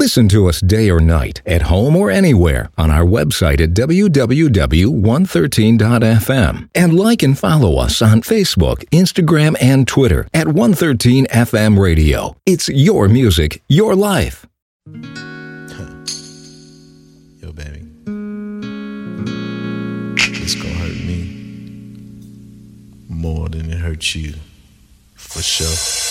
Listen to us day or night, at home or anywhere, on our website at www.113.fm. And like and follow us on Facebook, Instagram, and Twitter at 113 FM Radio. It's your music, your life. Yo, baby. It's gonna hurt me more than it hurts you. For sure.